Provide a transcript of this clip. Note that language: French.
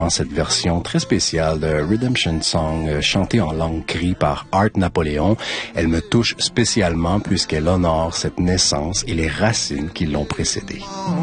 cette version très spéciale de Redemption Song chantée en langue cri par Art Napoléon. Elle me touche spécialement puisqu'elle honore cette naissance et les racines qui l'ont précédée.